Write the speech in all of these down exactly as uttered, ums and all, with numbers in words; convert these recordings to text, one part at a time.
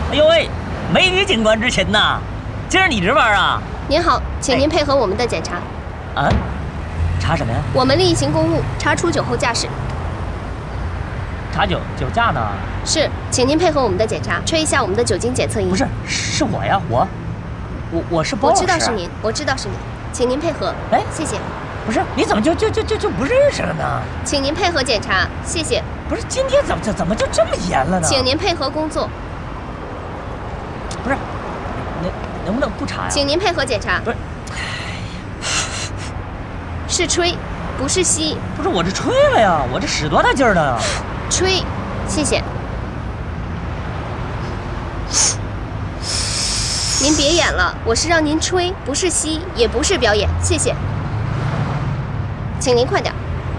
哎呦喂，美女警官执勤呐，今儿你值班啊？ 您好，请您配合我们的检查。 啊？查什么呀？ 我们例行公务，查出酒后驾驶。 查酒酒驾呢？ 是，请您配合我们的检查，吹一下我们的酒精检测仪。 不是，是我呀，我，我我是包老师。 我知道是您，我知道是您，请您配合。 哎， 谢谢。 不是，你怎么就就就就就不认识了呢？ 请您配合检查，谢谢。 不是，今天怎么怎怎么就这么严了呢？ 请您配合工作。 不是，能能不能不查呀？ 请您配合检查。 不是， 是吹，不是吸。 不是，我这吹了呀，我这使多大劲儿呢？ 吹，谢谢。您别演了，我是让您吹，不是吸，也不是表演，谢谢。请您快点。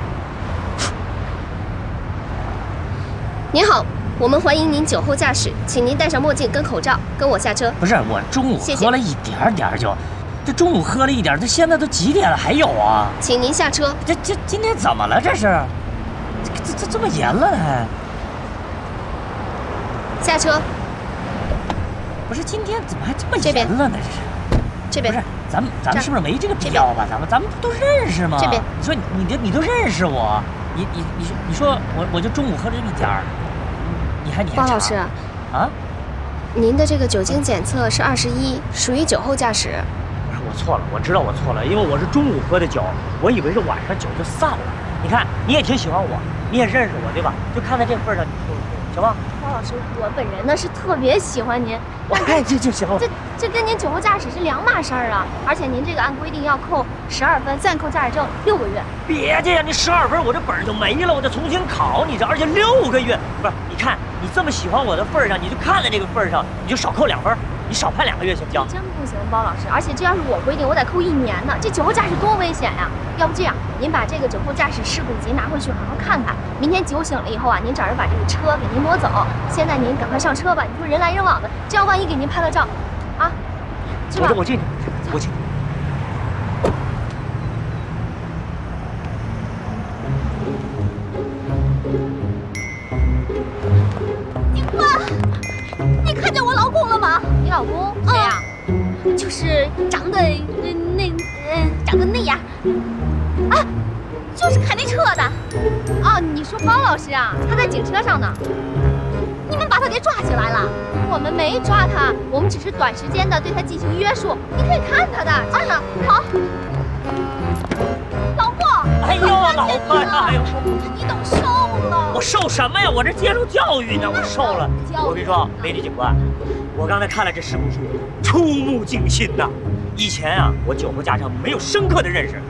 您好，我们欢迎您酒后驾驶，请您戴上墨镜跟口罩，跟我下车。 不是，我中午喝了一点点就，这中午喝了一点，这现在都几点了还有啊？ 请您下车。 这这今天怎么了？这是，这这这么严了还？ 下车。 不是，今天怎么还这么严了呢？这是。 这边不是，咱们咱们是不是没这个必要吧？咱们咱们不都认识吗？ 这边， 你说你你你都认识我，你你你说你说我我就中午喝了一点儿，你还你还包老师啊？ 您的这个酒精检测是二十一，属于酒后驾驶。 不是，我错了，我知道我错了，因为我是中午喝的酒，我以为是晚上酒就散了。你看，你也挺喜欢我，你也认识我，对吧？就看在这份上，你说行吗？ 包老师，我本人呢是特别喜欢您， 我爱这就行了。 这这跟您酒后驾驶是两码事儿啊！而且您这个按规定要扣十二分，暂扣驾驶证六个月。 别介呀，你十二分我这本儿就没了，我得重新考你这，而且六个月不是？你看你这么喜欢我的份儿上，你就看在这个份儿上，你就少扣两分，你少判两个月行不行？ 真不行，包老师，而且这要是我规定，我得扣一年呢。这酒后驾驶多危险呀！要不这样，您把这个酒后驾驶事故集拿回去好好看看。明天酒醒了以后啊，您找人把这个车给您挪走。现在您赶快上车吧，你说人来人往的，这样万一给您拍了照，啊，是吧？ 我我进去，我进去。 警官，你看见我老公了吗？你老公谁呀？嗯，就是长得那那呃长得那样，啊，就是开那车的。哦，你说包老师啊？他在警车上呢。你们把他给抓起来了？我们没抓他，我们只是短时间的对他进行约束。你可以看他的，真的。好，老公。 哎呦，老婆呀！哎呦， 你都瘦了。 我瘦什么呀？我这接受教育呢，我瘦了。我跟你说，美女警官，我刚才看了这事故书，触目惊心呐。以前啊，我酒后驾车没有深刻的认识，